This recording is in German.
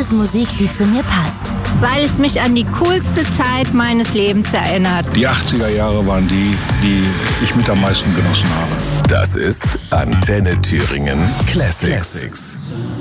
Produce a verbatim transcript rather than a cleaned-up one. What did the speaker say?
Musik, die zu mir passt. Weil es mich an die coolste Zeit meines Lebens erinnert. Die achtziger Jahre waren die, die ich mit am meisten genossen habe. Das ist Antenne Thüringen Classics. Classics.